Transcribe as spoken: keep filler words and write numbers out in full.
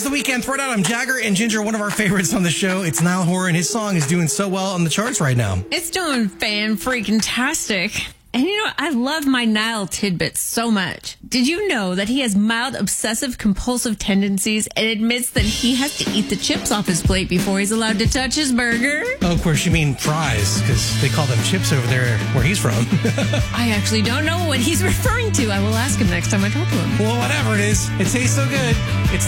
the weekend throwdown. I'm Jagger and Ginger, one of our favorites on the show. It's Niall Horan. His song is doing so well on the charts right now. It's doing fan-freaking-tastic. And you know, I love my Niall tidbits so much. Did you know that he has mild obsessive-compulsive tendencies and admits that he has to eat the chips off his plate before he's allowed to touch his burger? Oh, of course, you mean fries, because they call them chips over there where he's from. I actually don't know what he's referring to. I will ask him next time I talk to him. Well, whatever it is, it tastes so good. It's